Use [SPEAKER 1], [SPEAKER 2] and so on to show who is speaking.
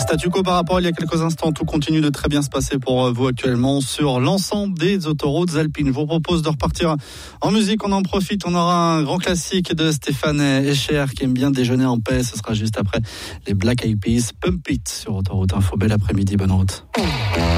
[SPEAKER 1] Statu quo par rapport à il y a quelques instants. Tout continue de très bien se passer pour vous actuellement sur l'ensemble des autoroutes alpines. Je vous propose de repartir en musique. On en profite. On aura un grand classique de Stéphane Escher qui aime bien déjeuner en paix. Ce sera juste après les Black Eyed Peas, Pump It sur Autoroute Info. Bel après-midi, bonne route.